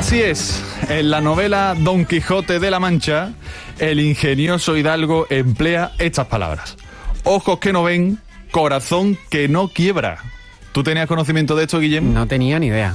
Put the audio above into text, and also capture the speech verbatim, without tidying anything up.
Así es, en la novela Don Quijote de la Mancha, el ingenioso hidalgo emplea estas palabras: ojos que no ven, corazón que no quiebra. ¿Tú tenías conocimiento de esto, Guillem? No tenía ni idea.